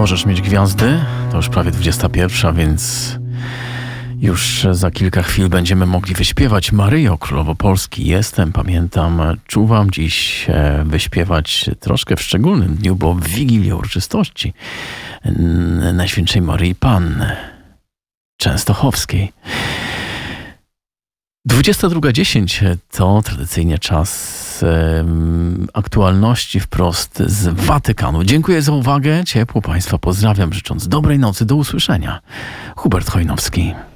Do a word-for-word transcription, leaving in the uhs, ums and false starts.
Możesz mieć gwiazdy, to już prawie dwudziesta pierwsza, więc już za kilka chwil będziemy mogli wyśpiewać Maryjo, Królowo Polski. Jestem, pamiętam, czuwam dziś wyśpiewać troszkę w szczególnym dniu, bo w Wigilię uroczystości Najświętszej Maryi Panny Częstochowskiej. dwudziesta druga dziesięć to tradycyjnie czas um, aktualności wprost z Watykanu. Dziękuję za uwagę, ciepło Państwa pozdrawiam, życząc dobrej nocy, do usłyszenia. Hubert Chojnowski.